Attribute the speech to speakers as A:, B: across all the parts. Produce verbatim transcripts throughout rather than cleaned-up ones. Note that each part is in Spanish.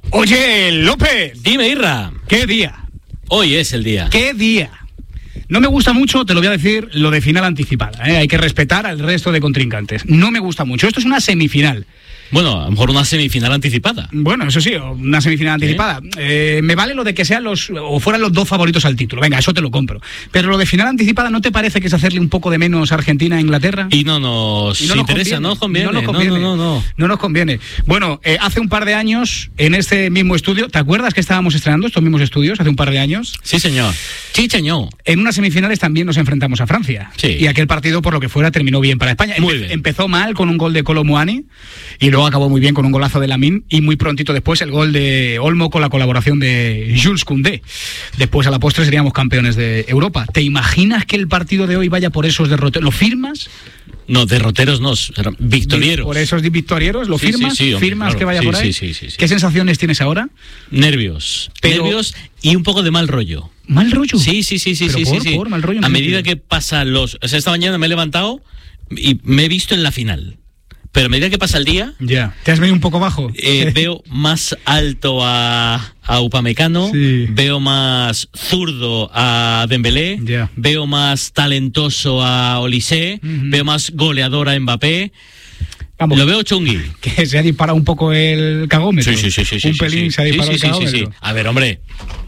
A: Oye, López.
B: Dime, Irra.
A: ¿Qué día?
B: Hoy es el día.
A: ¿Qué día? No me gusta mucho, te lo voy a decir, lo de final anticipada, ¿eh? Hay que respetar al resto de contrincantes. No me gusta mucho. Esto es una semifinal.
B: Bueno, a lo mejor una semifinal anticipada.
A: Bueno, eso sí, una semifinal anticipada. ¿Sí? Eh, me vale lo de que sean los, o fueran los dos favoritos al título. Venga, eso te lo compro. Pero lo de final anticipada, ¿no te parece que es hacerle un poco de menos a Argentina a Inglaterra?
B: Y no nos, y no nos interesa, no nos conviene.
A: No nos conviene.
B: No, no, no, no.
A: No nos conviene. Bueno, eh, hace un par de años, en este mismo estudio, ¿te acuerdas que estábamos estrenando estos mismos estudios hace un par de años?
B: Sí, señor. Sí, señor.
A: En unas semifinales también nos enfrentamos a Francia.
B: Sí.
A: Y aquel partido, por lo que fuera, terminó bien para España.
B: Muy
A: Empe-
B: bien.
A: Empezó mal con un gol de Kolo Muani y luego acabó muy bien con un golazo de Lamine y muy prontito después el gol de Olmo con la colaboración de Jules Koundé. Después a la postre seríamos campeones de Europa. ¿Te imaginas que el partido de hoy vaya por esos derroteros? ¿Lo firmas?
B: No, derroteros no, victorieros.
A: ¿Por esos victorieros? ¿Lo
B: Sí,
A: firmas?
B: sí, sí, hombre,
A: ¿Firmas
B: claro.
A: que vaya
B: Sí,
A: por ahí?
B: sí, sí, sí, sí.
A: ¿Qué sensaciones tienes ahora?
B: Nervios.
A: Pero-
B: Nervios y un poco de mal rollo.
A: ¿Mal rollo?
B: Sí, sí, sí, sí,
A: ¿Pero
B: sí,
A: por,
B: sí, sí.
A: por mal rollo?
B: A
A: No
B: medida
A: entiendo.
B: que pasan los... O sea, esta mañana me he levantado y me he visto en la final. Pero a medida que pasa el día,
A: Ya. ¿Te has venido un poco bajo?
B: eh, veo más alto a, a Upamecano,
A: Sí.
B: veo más zurdo a Dembélé,
A: Ya.
B: veo más talentoso a Olise,
A: Ujú.
B: veo más goleador a Mbappé.
A: Vamos.
B: Lo veo chungui.
A: Que se ha disparado un poco el cagómetro.
B: Sí, sí, sí, sí, sí,
A: Un
B: sí,
A: pelín
B: sí.
A: se ha disparado
B: Sí, sí,
A: el
B: sí, sí,
A: cagómetro.
B: sí. A ver, hombre,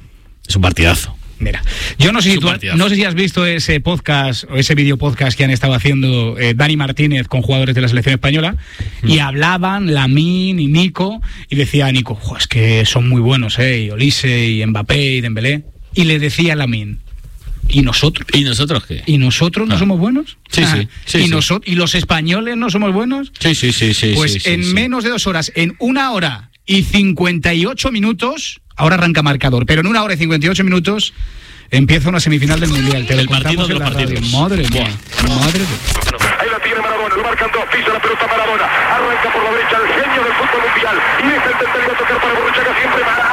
B: es un partidazo.
A: Mira, yo no sé, si
B: Es un
A: tú,
B: partidazo.
A: no sé si has visto ese podcast o ese video podcast que han estado haciendo eh, Dani Martínez con jugadores de la selección española
B: Mm.
A: y hablaban Lamine y Nico y decía Nico, "Jo, es que son muy buenos, eh, y Olise y Mbappé y Dembélé", y le decía Lamine, ¿y nosotros?
B: ¿Y nosotros qué?
A: ¿Y nosotros no
B: Ah.
A: somos buenos?
B: Sí, sí, sí,
A: ¿Y,
B: sí.
A: noso- ¿Y los españoles no somos buenos?
B: Sí, sí, sí, sí.
A: Pues
B: sí, sí,
A: en
B: sí.
A: menos de dos horas, en una hora y cincuenta y ocho minutos, ahora arranca marcador, pero en una hora y cincuenta y ocho minutos empieza una semifinal del Mundial. Te lo
B: El partido
A: contamos
B: de
A: en
B: los
A: la radio.
B: partidos.
A: Madre mía,
B: Buah.
A: madre mía.
C: Ahí la tiene Maradona, lo marcan dos, pisa la pelota Maradona, arranca por la derecha el genio del fútbol mundial y deja el tentativo a tocar para Borruchaga siempre Maradona.